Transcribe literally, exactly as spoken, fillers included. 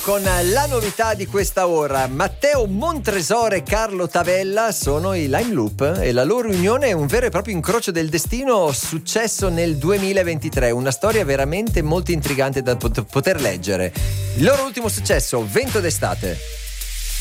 con la novità di questa ora. Matteo Montresore e Carlo Tavella sono i Lime Loop e la loro unione è un vero e proprio incrocio del destino successo nel duemilaventitré, una storia veramente molto intrigante da pot- poter leggere. Il loro ultimo successo, Vento d'estate.